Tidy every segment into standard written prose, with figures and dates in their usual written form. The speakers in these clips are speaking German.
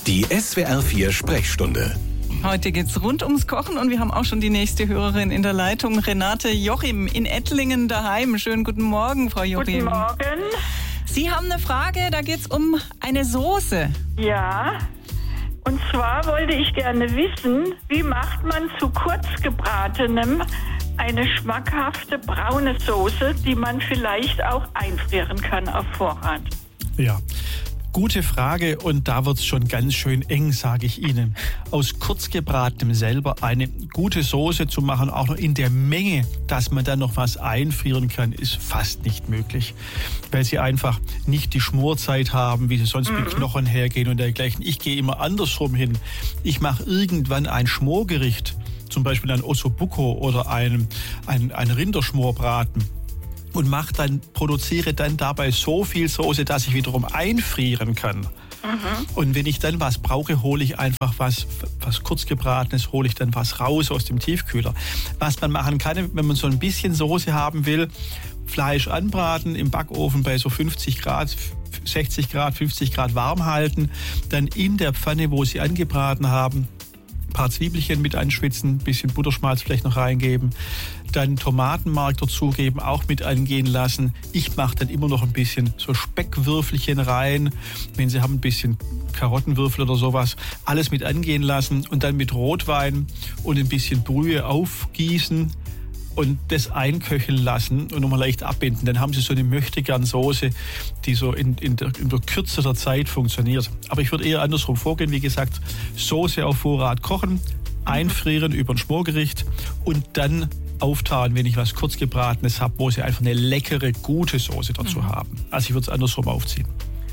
Die SWR4 Sprechstunde. Heute geht's rund ums Kochen und wir haben auch schon die nächste Hörerin in der Leitung, Renate Jochim in Ettlingen daheim. Schönen guten Morgen, Frau Jochim. Guten Morgen. Sie haben eine Frage, da geht's um eine Soße. Ja, und zwar wollte ich gerne wissen, wie macht man zu kurzgebratenem eine schmackhafte braune Soße, die man vielleicht auch einfrieren kann auf Vorrat? Ja, gute Frage und da wird's schon ganz schön eng, sage ich Ihnen. Aus kurzgebratenem selber eine gute Soße zu machen, auch noch in der Menge, dass man dann noch was einfrieren kann, ist fast nicht möglich. Weil Sie einfach nicht die Schmorzeit haben, wie Sie sonst mit Knochen hergehen und dergleichen. Ich gehe immer andersrum hin. Ich mache irgendwann ein Schmorgericht, zum Beispiel ein Ossobuco oder ein Rinderschmorbraten. Und produziere dann dabei so viel Soße, dass ich wiederum einfrieren kann. Und wenn ich dann was brauche, hole ich einfach was kurzgebratenes, hole ich dann was raus aus dem Tiefkühler. Was man machen kann, wenn man so ein bisschen Soße haben will, Fleisch anbraten, im Backofen bei so 50 Grad, 60 Grad, 50 Grad warm halten, dann in der Pfanne, wo Sie angebraten haben, ein paar Zwiebelchen mit anschwitzen, ein bisschen Butterschmalz vielleicht noch reingeben, dann Tomatenmark dazugeben, auch mit angehen lassen. Ich mache dann immer noch ein bisschen so Speckwürfelchen rein, wenn Sie haben ein bisschen Karottenwürfel oder sowas, alles mit angehen lassen und dann mit Rotwein und ein bisschen Brühe aufgießen und das einköcheln lassen und nochmal leicht abbinden. Dann haben Sie so eine Möchtegern-Soße, die so in der Kürze der Zeit funktioniert. Aber ich würde eher andersrum vorgehen. Wie gesagt, Soße auf Vorrat kochen, einfrieren über ein Schmorgericht und dann auftauen, wenn ich was kurzgebratenes habe, wo Sie einfach eine leckere, gute Soße dazu haben. Also ich würde es andersrum aufziehen.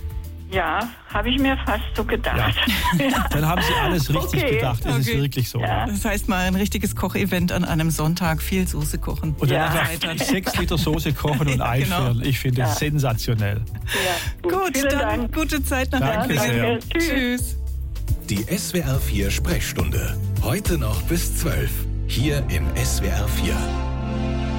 Ja, habe ich mir fast so gedacht. Ja. Dann haben Sie alles richtig gedacht. Es ist wirklich so. Ja. Das heißt mal ein richtiges Kochevent an einem Sonntag, viel Soße kochen. Und dann einfach 6 Liter Soße kochen und einfrieren. Genau. Ich finde es sensationell. Ja, gut, vielen dann Dank. Gute Zeit nach Danke Ettlingen. sehr. Tschüss. Die SWR4 Sprechstunde. Heute noch bis 12. Hier im SWR4.